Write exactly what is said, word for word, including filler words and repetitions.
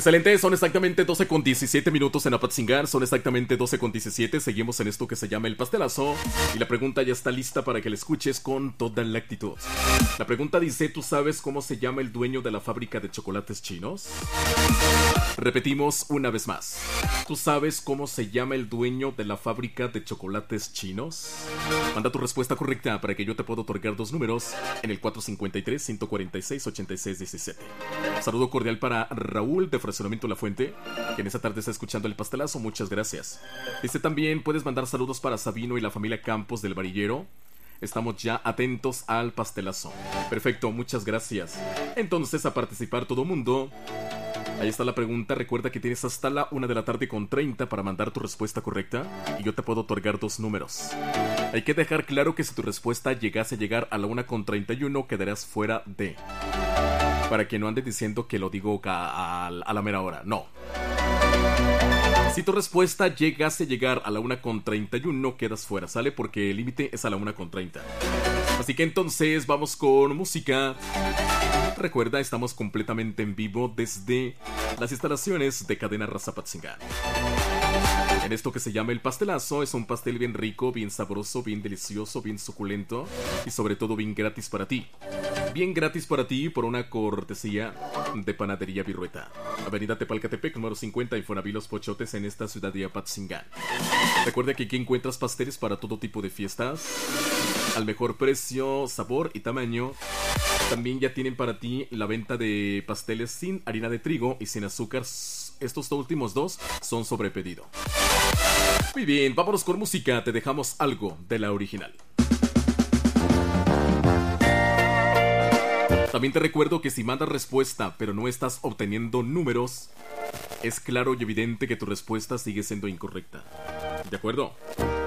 Excelente, son exactamente doce con diecisiete minutos en Apatzingar, son exactamente doce con diecisiete, seguimos en esto que se llama el pastelazo y la pregunta ya está lista para que la escuches con toda la actitud. La pregunta dice, ¿tú sabes cómo se llama el dueño de la fábrica de chocolates chinos? Repetimos una vez más, ¿tú sabes cómo se llama el dueño de la fábrica de chocolates chinos? Manda tu respuesta correcta para que yo te pueda otorgar dos números en el cuatro cinco tres, uno cuatro seis, ocho seis uno siete. Saludo cordial para Raúl de Fraccionamiento La Fuente, que en esta tarde está escuchando el pastelazo, muchas gracias. Dice también, puedes mandar saludos para Sabino y la familia Campos del Varillero. Estamos ya atentos al pastelazo. Perfecto, muchas gracias. Entonces, a participar todo mundo. Ahí está la pregunta, recuerda que tienes hasta la una de la tarde con treinta para mandar tu respuesta correcta y yo te puedo otorgar dos números. Hay que dejar claro que si tu respuesta llegase a llegar a la una con treinta y uno quedarás fuera de... Para que no andes diciendo que lo digo a, a, a la mera hora, no. Si tu respuesta llegase a llegar a la una con treinta y uno quedas fuera, ¿sale? Porque el límite es a la una con treinta. Así que entonces vamos con música. Recuerda, estamos completamente en vivo desde las instalaciones de Cadena Raza Apatzingar. En esto que se llama el pastelazo, es un pastel bien rico, bien sabroso, bien delicioso, bien suculento y sobre todo bien gratis para ti. Bien gratis para ti por una cortesía de Panadería Virrueta. Avenida Tepalcatepec, número cincuenta, Infonavit Los Pochotes, en esta ciudad de Apatzingar. Recuerda que aquí encuentras pasteles para todo tipo de fiestas, al mejor precio, sabor y tamaño. También ya tienen para ti la venta de pasteles sin harina de trigo y sin azúcar. Estos últimos dos son sobre pedido. Muy bien, vámonos con música. Te dejamos algo de la original. También te recuerdo que si mandas respuesta pero no estás obteniendo números, es claro y evidente que tu respuesta sigue siendo incorrecta. ¿De acuerdo?